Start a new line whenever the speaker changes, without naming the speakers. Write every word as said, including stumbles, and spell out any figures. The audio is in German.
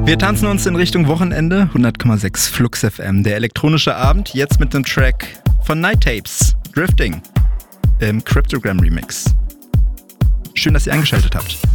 Wir tanzen uns in Richtung Wochenende. hundert Komma sechs Flux F M. Der elektronische Abend, jetzt mit dem Track von Night Tapes, Drifting, im Cryptogram Remix. Schön, dass ihr eingeschaltet habt.